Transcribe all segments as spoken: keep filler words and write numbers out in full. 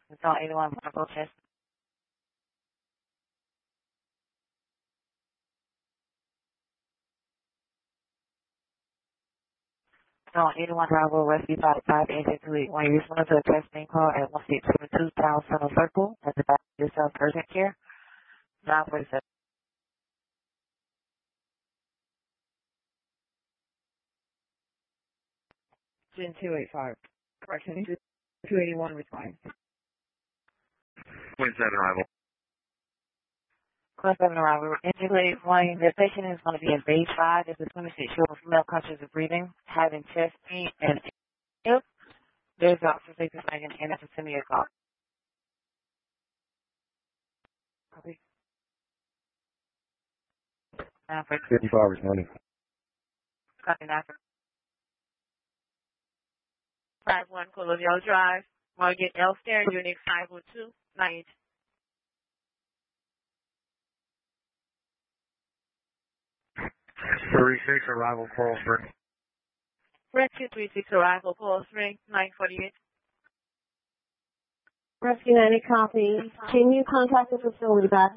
It's on eighty-one Bravo Chest. It's on eighty-one Bravo Rescue five five agent two eight one. You respond to a testing call at one six seven two South Center Circle at the back of yourself urgent care. nine forty-seven. Gen two eight five. Correction. two eighty-one respond. Point seven arrival. Class seven arrival. Integrate one. The patient is going to be in base five. It's a twenty-six year old female conscious of breathing, having chest pain and hip. There's Doctor Safety Flagging and that's a send me a call. Copy. nine for fifty-five responding. Copy nine for five one Colonial Drive. Morgan Elster, Unit five oh two nine. three six arrival Coral Spring. Rescue three six arrival Coral Spring nine forty-eight. Rescue ninety copy. Can you contact the facility back?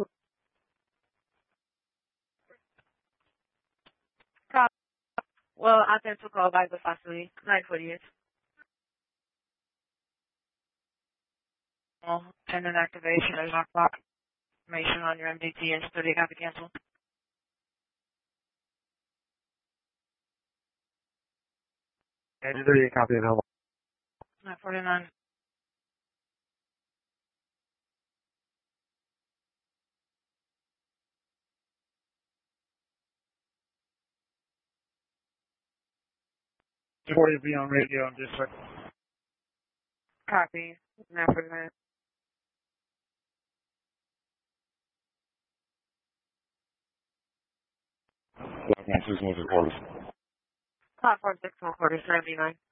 Copy. Well, I sent to call back the facility nine forty-eight. Well, and an activation of my clock. Information on your M D T and study got to cancel. Engine thirty-eight copy available. nine forty-nine. forty be on radio in just a second. Copy. nine forty-nine. Black one six one six quarters. Clock four six one quarter seventy-nine.